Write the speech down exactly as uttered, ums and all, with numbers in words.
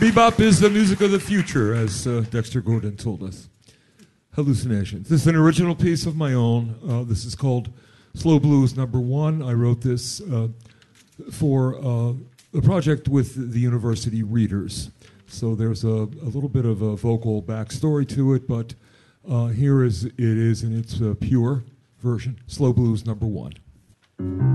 Bebop is the music of the future, as uh, Dexter Gordon told us. Hallucinations. This is an original piece of my own. Uh, this is called Slow Blues Number One. I wrote this uh, for uh, a project with the university readers. So there's a, a little bit of a vocal backstory to it, but uh, here is it is in its uh, pure version. Slow Blues Number One.